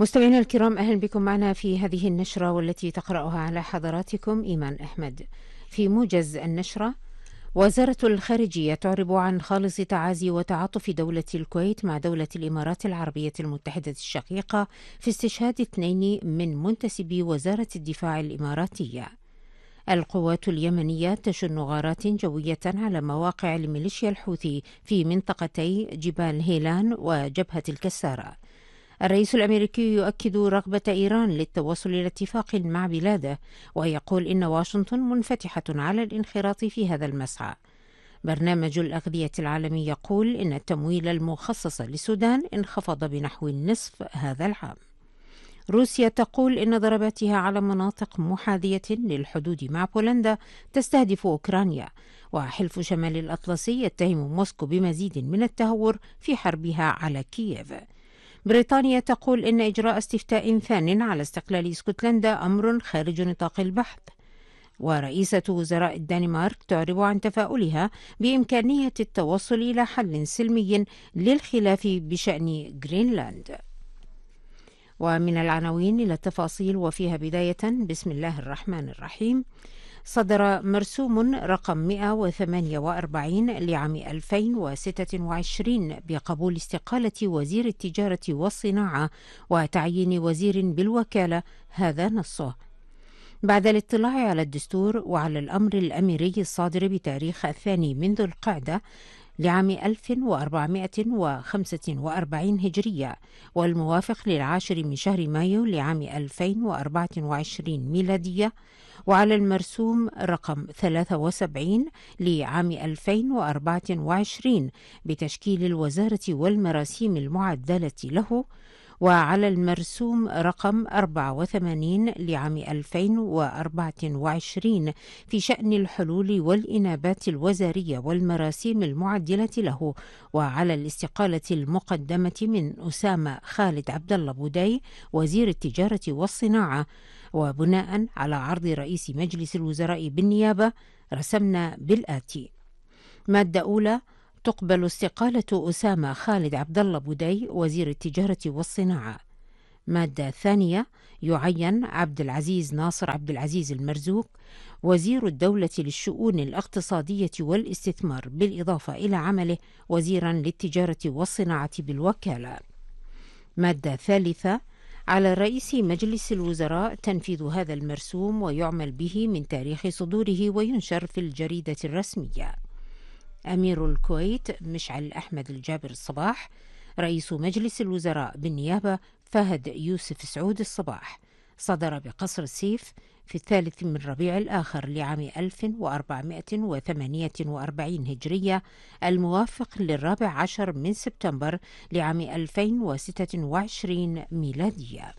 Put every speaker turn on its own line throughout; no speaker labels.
مستمعينا الكرام، أهلا بكم معنا في هذه النشرة والتي تقرأها على حضراتكم إيمان أحمد. في موجز النشرة: وزارة الخارجية تعرب عن خالص تعازي وتعاطف دولة الكويت مع دولة الإمارات العربية المتحدة الشقيقة في استشهاد 2 من منتسبي وزارة الدفاع الإماراتية. القوات اليمنية تشن غارات جوية على مواقع الميليشيا الحوثي في منطقتي جبال هيلان وجبهة الكسارة. الرئيس الأمريكي يؤكد رغبة إيران للتوصل إلى اتفاق مع بلاده، ويقول إن واشنطن منفتحة على الانخراط في هذا المسعى. برنامج الأغذية العالمي يقول إن التمويل المخصص للسودان انخفض بنحو النصف هذا العام. روسيا تقول إن ضرباتها على مناطق محاذية للحدود مع بولندا تستهدف أوكرانيا، وحلف شمال الأطلسي يتهم موسكو بمزيد من التهور في حربها على كييف. بريطانيا تقول إن إجراء استفتاء ثان على استقلال اسكتلندا أمر خارج نطاق البحث. ورئيسة وزراء الدنمارك تعرب عن تفاؤلها بإمكانية التوصل إلى حل سلمي للخلاف بشأن جرينلاند. ومن العناوين إلى التفاصيل، وفيها بداية بسم الله الرحمن الرحيم. صدر مرسوم رقم 148 لعام 2026 بقبول استقالة وزير التجارة والصناعة وتعيين وزير بالوكالة، هذا نصه. بعد الاطلاع على الدستور وعلى الأمر الأميري الصادر بتاريخ 2 من ذو القعدة لعام 1445 هجرية والموافق للعاشر من شهر مايو لعام 2024 ميلادية، وعلى المرسوم رقم 73 لعام 2024 بتشكيل الوزارة والمراسيم المعدلة له، وعلى المرسوم رقم 84 لعام 2024 في شأن الحلول والإنابات الوزارية والمراسيم المعدلة له، وعلى الاستقالة المقدمة من أسامة خالد عبد الله بوداي وزير التجارة والصناعة. وبناء على عرض رئيس مجلس الوزراء بالنيابة رسمنا بالآتي: مادة أولى: تقبل استقالة أسامة خالد عبد الله بوداي وزير التجارة والصناعة. مادة ثانية: يعين عبد العزيز ناصر عبد العزيز المرزوق وزير الدولة للشؤون الاقتصادية والاستثمار، بالإضافة إلى عمله وزيرا للتجارة والصناعة بالوكالة. مادة ثالثة: على رئيس مجلس الوزراء تنفيذ هذا المرسوم ويعمل به من تاريخ صدوره وينشر في الجريدة الرسمية. أمير الكويت مشعل أحمد الجابر الصباح. رئيس مجلس الوزراء بالنيابة فهد يوسف سعود الصباح. صدر بقصر السيف في 3 من ربيع الآخر لعام 1448 هجرية الموافق ل14 من سبتمبر لعام 2026 ميلادية.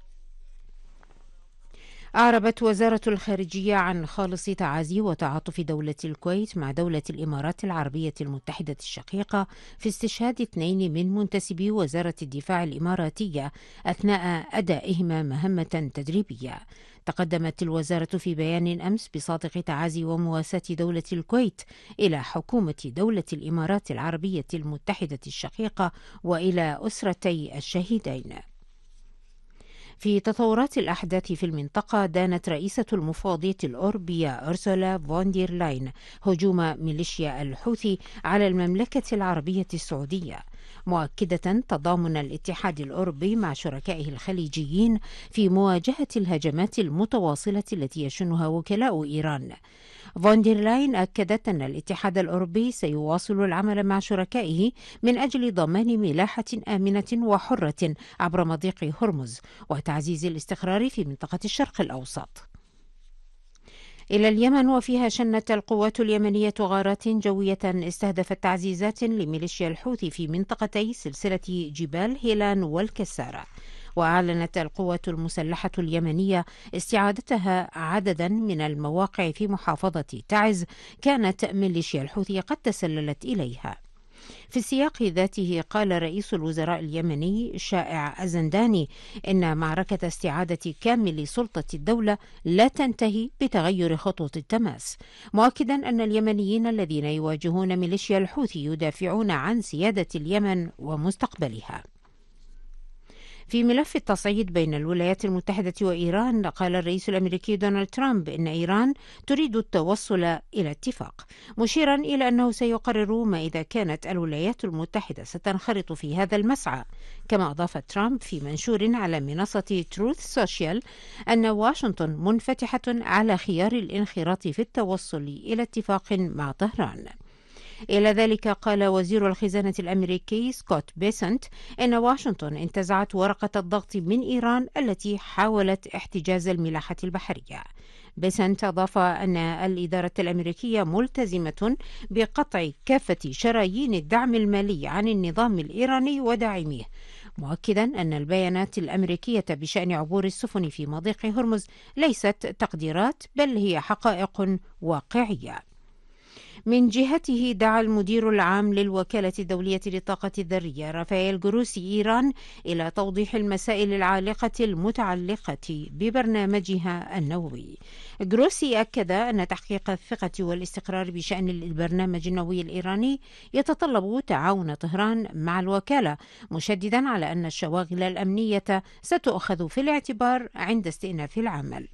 أعربت وزارة الخارجية عن خالص تعازي وتعاطف دولة الكويت مع دولة الإمارات العربية المتحدة الشقيقة في استشهاد 2 من منتسبي وزارة الدفاع الإماراتية أثناء أدائهما مهمة تدريبية. تقدمت الوزارة في بيان أمس بصادق تعازي ومواساة دولة الكويت إلى حكومة دولة الإمارات العربية المتحدة الشقيقة وإلى أسرتي الشهيدين. في تطورات الأحداث في المنطقة، دانت رئيسة المفوضية الأوروبية أرسولا فون دير لاين هجوم ميليشيا الحوثي على المملكة العربية السعودية، مؤكدة تضامن الاتحاد الأوروبي مع شركائه الخليجيين في مواجهة الهجمات المتواصلة التي يشنها وكلاء إيران. فون دير لاين أكدت أن الاتحاد الأوروبي سيواصل العمل مع شركائه من أجل ضمان ملاحة آمنة وحرة عبر مضيق هرمز وتعزيز الاستقرار في منطقة الشرق الأوسط. إلى اليمن، وفيها شنت القوات اليمنية غارات جوية استهدفت تعزيزات لميليشيا الحوثي في منطقتي سلسلة جبال هيلان والكسارة. وأعلنت القوات المسلحة اليمنية استعادتها عددا من المواقع في محافظة تعز كانت ميليشيا الحوثي قد تسللت إليها. في السياق ذاته قال رئيس الوزراء اليمني شائع الزنداني إن معركة استعادة كامل سلطة الدولة لا تنتهي بتغير خطوط التماس، مؤكدا أن اليمنيين الذين يواجهون ميليشيا الحوثي يدافعون عن سيادة اليمن ومستقبلها. في ملف التصعيد بين الولايات المتحدة وإيران، قال الرئيس الأمريكي دونالد ترامب إن إيران تريد التوصل إلى اتفاق، مشيرا إلى أنه سيقرر ما إذا كانت الولايات المتحدة ستنخرط في هذا المسعى. كما أضاف ترامب في منشور على منصة تروث سوشيال أن واشنطن منفتحة على خيار الانخراط في التوصل إلى اتفاق مع طهران. إلى ذلك قال وزير الخزانة الأمريكي سكوت بيسنت إن واشنطن انتزعت ورقة الضغط من إيران التي حاولت احتجاز الملاحة البحرية. بيسنت أضاف أن الإدارة الأمريكية ملتزمة بقطع كافة شرايين الدعم المالي عن النظام الإيراني وداعميه، مؤكدا أن البيانات الأمريكية بشأن عبور السفن في مضيق هرمز ليست تقديرات بل هي حقائق واقعية. من جهته دعا المدير العام للوكالة الدولية للطاقة الذرية رافائيل جروسي إيران إلى توضيح المسائل العالقة المتعلقة ببرنامجها النووي. جروسي أكد أن تحقيق الثقة والاستقرار بشأن البرنامج النووي الإيراني يتطلب تعاون طهران مع الوكالة، مشددا على أن الشواغل الأمنية ستؤخذ في الاعتبار عند استئناف العمل.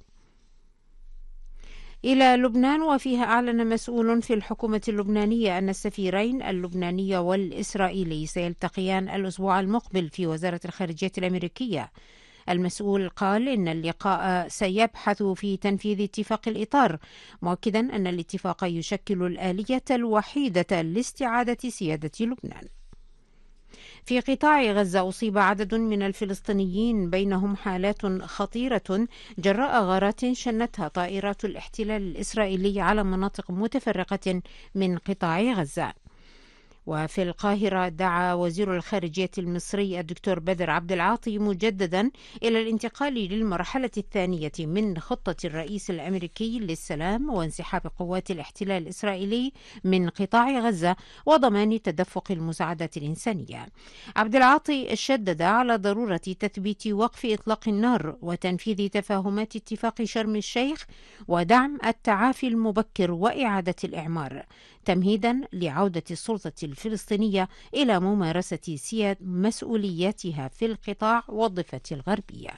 إلى لبنان، وفيها أعلن مسؤول في الحكومة اللبنانية أن السفيرين اللبناني والإسرائيلي سيلتقيان الأسبوع المقبل في وزارة الخارجية الأمريكية. المسؤول قال إن اللقاء سيبحث في تنفيذ اتفاق الإطار، مؤكدا أن الاتفاق يشكل الآلية الوحيدة لاستعادة سيادة لبنان. في قطاع غزة أصيب عدد من الفلسطينيين بينهم حالات خطيرة جراء غارات شنتها طائرات الاحتلال الإسرائيلي على مناطق متفرقة من قطاع غزة. وفي القاهرة دعا وزير الخارجية المصري الدكتور بدر عبد العاطي مجددا إلى الانتقال للمرحلة الثانية من خطة الرئيس الأمريكي للسلام وانسحاب قوات الاحتلال الإسرائيلي من قطاع غزة وضمان تدفق المساعدات الإنسانية. عبد العاطي شدد على ضرورة تثبيت وقف إطلاق النار وتنفيذ تفاهمات اتفاق شرم الشيخ ودعم التعافي المبكر وإعادة الإعمار، تمهيدا لعودة السلطة الفلسطينية إلى ممارسة مسؤولياتها في القطاع والضفة الغربية.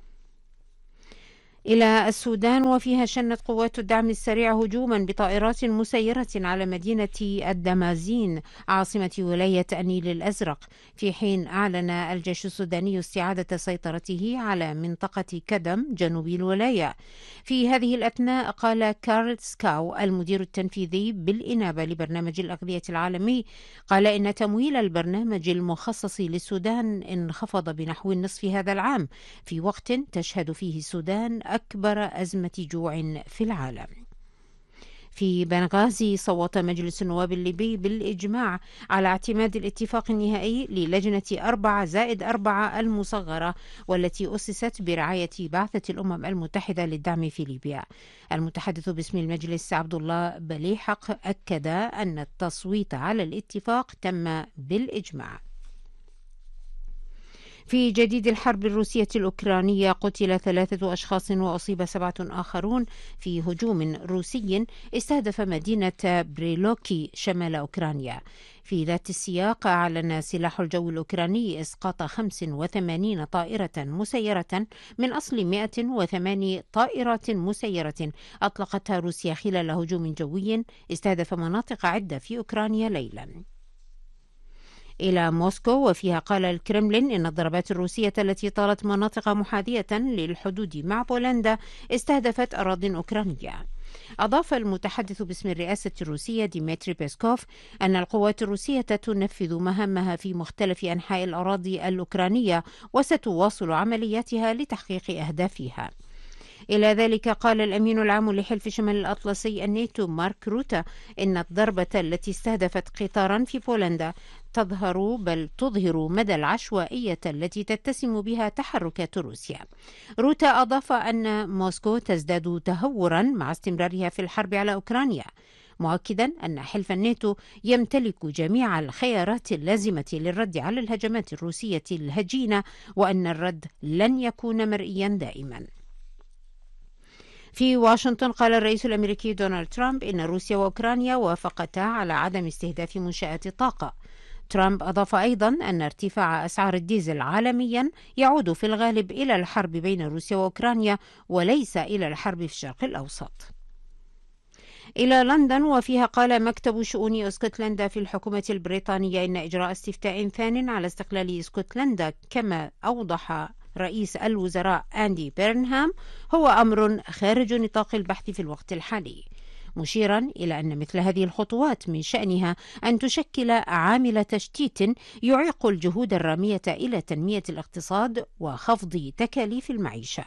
إلى السودان، وفيها شنت قوات الدعم السريع هجوما بطائرات مسيرة على مدينة الدمازين عاصمة ولاية النيل الأزرق، في حين أعلن الجيش السوداني استعادة سيطرته على منطقة كدم جنوب الولاية. في هذه الأثناء قال كارل سكاو المدير التنفيذي بالإنابة لبرنامج الأغذية العالمي، قال إن تمويل البرنامج المخصص للسودان انخفض بنحو النصف هذا العام، في وقت تشهد فيه السودان أكبر أزمة جوع في العالم. في بنغازي صوت مجلس النواب الليبي بالإجماع على اعتماد الاتفاق النهائي للجنة 4+4 المصغرة، والتي أسست برعاية بعثة الأمم المتحدة للدعم في ليبيا. المتحدث باسم المجلس عبد الله بليحق أكد أن التصويت على الاتفاق تم بالإجماع. في جديد الحرب الروسية الأوكرانية، قتل 3 أشخاص وأصيب 7 آخرون في هجوم روسي استهدف مدينة بريلوكي شمال أوكرانيا. في ذات السياق أعلن سلاح الجو الأوكراني إسقاط 85 طائرة مسيرة من أصل 108 طائرات مسيرة أطلقتها روسيا خلال هجوم جوي استهدف مناطق عدة في أوكرانيا ليلا. إلى موسكو، وفيها قال الكرملين إن الضربات الروسية التي طالت مناطق محاذية للحدود مع بولندا استهدفت أراضٍ أوكرانية. أضاف المتحدث باسم الرئاسة الروسية ديمتري بيسكوف أن القوات الروسية تنفذ مهامها في مختلف أنحاء الأراضي الأوكرانية وستواصل عملياتها لتحقيق أهدافها. إلى ذلك قال الأمين العام لحلف شمال الأطلسي الناتو مارك روتا إن الضربة التي استهدفت قطارا في بولندا تظهر مدى العشوائية التي تتسم بها تحركات روسيا. روتا أضاف أن موسكو تزداد تهورا مع استمرارها في الحرب على أوكرانيا، مؤكدا أن حلف الناتو يمتلك جميع الخيارات اللازمة للرد على الهجمات الروسية الهجينة، وأن الرد لن يكون مرئيا دائما. في واشنطن قال الرئيس الأمريكي دونالد ترامب إن روسيا وأوكرانيا وافقتا على عدم استهداف منشآت الطاقة. ترامب أضاف أيضا أن ارتفاع أسعار الديزل عالميا يعود في الغالب إلى الحرب بين روسيا وأوكرانيا وليس إلى الحرب في الشرق الأوسط. إلى لندن، وفيها قال مكتب شؤون اسكتلندا في الحكومة البريطانية إن إجراء استفتاء ثان على استقلال اسكتلندا كما أوضح رئيس الوزراء أندي بيرنهام هو أمر خارج نطاق البحث في الوقت الحالي، مشيرا إلى أن مثل هذه الخطوات من شأنها أن تشكل عامل تشتيت يعيق الجهود الرامية إلى تنمية الاقتصاد وخفض تكاليف المعيشة.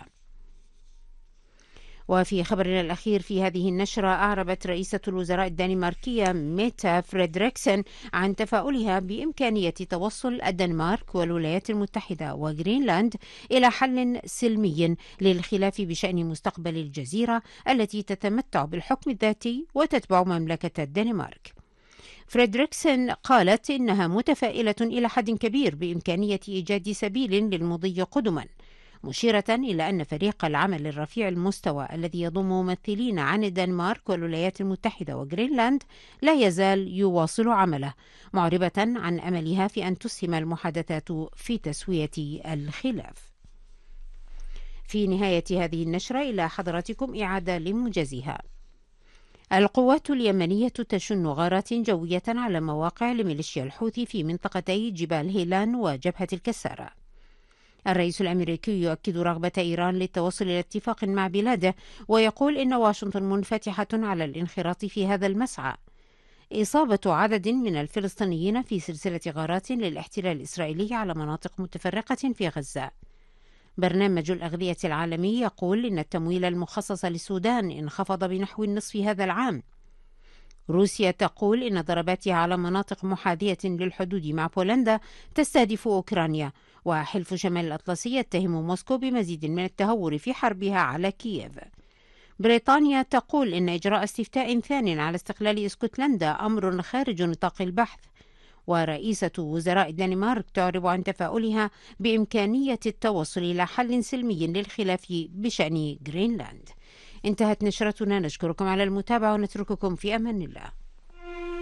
وفي خبرنا الأخير في هذه النشرة، أعربت رئيسة الوزراء الدنماركية ميتا فريدريكسن عن تفاؤلها بإمكانية توصل الدنمارك والولايات المتحدة وغرينلاند إلى حل سلمي للخلاف بشأن مستقبل الجزيرة التي تتمتع بالحكم الذاتي وتتبع مملكة الدنمارك. فريدريكسن قالت إنها متفائلة إلى حد كبير بإمكانية إيجاد سبيل للمضي قدما، مشيرة إلى أن فريق العمل الرفيع المستوى الذي يضم ممثلين عن الدنمارك والولايات المتحدة وغرينلاند لا يزال يواصل عمله، معربة عن أملها في أن تسهم المحادثات في تسوية الخلاف. في نهاية هذه النشرة إلى حضراتكم إعادة لموجزها. القوات اليمنية تشن غارات جوية على مواقع لميليشيا الحوثي في منطقتي جبال هيلان وجبهة الكسارة. الرئيس الأمريكي يؤكد رغبة إيران للتوصل إلى اتفاق مع بلاده، ويقول إن واشنطن منفتحة على الانخراط في هذا المسعى. إصابة عدد من الفلسطينيين في سلسلة غارات للاحتلال الإسرائيلي على مناطق متفرقة في غزة. برنامج الأغذية العالمي يقول إن التمويل المخصص للسودان انخفض بنحو النصف هذا العام. روسيا تقول إن ضرباتها على مناطق محاذية للحدود مع بولندا تستهدف أوكرانيا، وحلف شمال الأطلسي يتهم موسكو بمزيد من التهور في حربها على كييف. بريطانيا تقول إن إجراء استفتاء ثان على استقلال اسكتلندا أمر خارج نطاق البحث، ورئيسة وزراء الدنمارك تعرب عن تفاؤلها بإمكانية التوصل إلى حل سلمي للخلاف بشأن غرينلاند. انتهت نشرتنا، نشكركم على المتابعة ونترككم في أمان الله.